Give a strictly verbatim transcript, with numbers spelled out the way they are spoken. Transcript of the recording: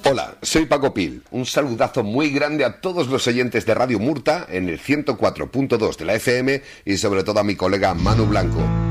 Hola, soy Paco Pil. Un saludazo muy grande a todos los oyentes de Radio Murta en el ciento cuatro punto dos de la F M y sobre todo a mi colega Manu Blanco.